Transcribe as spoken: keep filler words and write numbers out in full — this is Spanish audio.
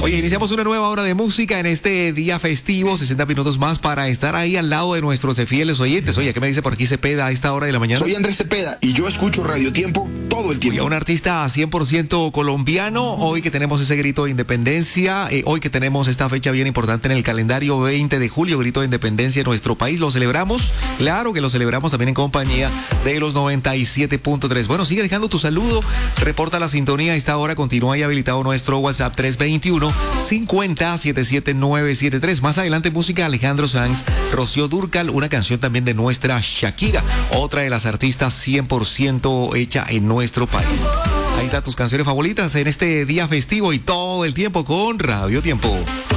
Oye, iniciamos una nueva hora de música en este día festivo, sesenta minutos más para estar ahí al lado de nuestros fieles oyentes. Oye, ¿qué me dice por aquí Cepeda a esta hora de la mañana? Soy Andrés Cepeda y yo escucho Radio Tiempo todo el tiempo. Oye, un artista cien por ciento colombiano, hoy que tenemos ese grito de independencia, eh, hoy que tenemos esta fecha bien importante en el calendario, veinte de julio, grito de independencia en nuestro país, lo celebramos, claro que lo celebramos también en compañía de los noventa y siete punto tres. Bueno, sigue dejando tu saludo, reporta la sintonía a esta hora, continúa ahí habilitado nuestro WhatsApp tres dos uno, cincuenta, setenta y siete, novecientos setenta y tres. Más adelante música Alejandro Sanz, Rocío Dúrcal, una canción también de nuestra Shakira, otra de las artistas cien por ciento hecha en nuestro país. Ahí están tus canciones favoritas en este día festivo y todo el tiempo con Radio Tiempo.